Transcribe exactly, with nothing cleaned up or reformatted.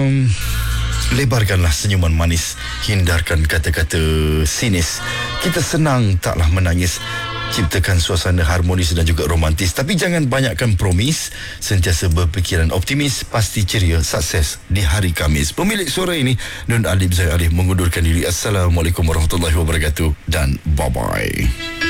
um, lebarkanlah senyuman manis, hindarkan kata-kata sinis. Kita senang taklah menangis. Ciptakan suasana harmonis dan juga romantis, tapi jangan banyakkan promis. Sentiasa berfikiran optimis, pasti ceria, sukses di hari Khamis. Pemilik suara ini Nun Alim Zaid Alif mengundurkan diri. Assalamualaikum warahmatullahi wabarakatuh dan bye-bye.